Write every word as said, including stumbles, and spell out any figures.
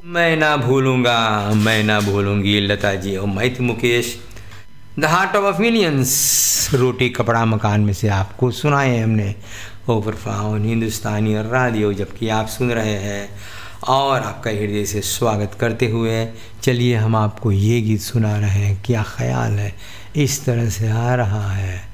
मैं ना भूलूंगा, मैं ना भूलूंगी, लता जी और मैं थी Mukesh. The heart of millions, रोटी कपड़ा मकान में से आपको सुनाए हमने ओवर फाउन हिंदुस्तानी और रेडियो, जबकि आप सुन रहे हैं और आपका हृदय से स्वागत करते हुए चलिए हम आपको ये गीत सुना रहे हैं। क्या ख्याल है, इस तरह से आ रहा है।